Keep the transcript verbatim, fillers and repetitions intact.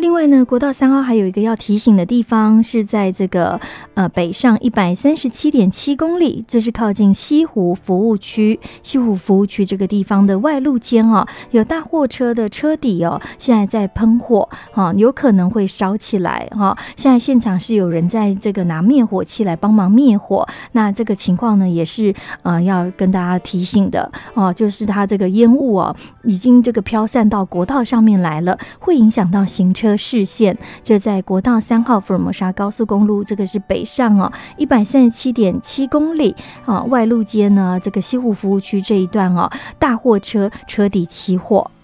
另外呢，国道三号还有一个要提醒的地方，是在这个呃北上一百三十七点七公里，这是靠近西湖服务区。西湖服务区这个地方的外路间哦，有大货车的车底哦，现在在喷火啊，有可能会烧起来哈。现在现场是有人在这个拿灭火器来帮忙灭火，那这个情况呢，也是呃要跟大家提醒的哦，就是它这个烟雾哦，已经这个飘散到国道上面来了，会影响到行车视线。这在国道三号福尔摩沙高速公路，这个是北上哦，一百三十七点七公里啊，外路街呢，这个西湖服务区这一段哦，大货车车底起火。